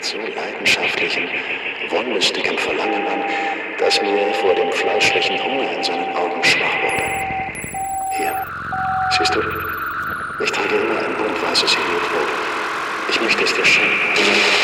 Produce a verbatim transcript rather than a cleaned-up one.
mit so leidenschaftlichem, wollüstigem Verlangen an, dass mir vor dem fleischlichen Hunger in seinen Augen schwach wurde. Hier, siehst du, ich trage immer ein bunt weißes Heliotop. Ich möchte es dir schenken.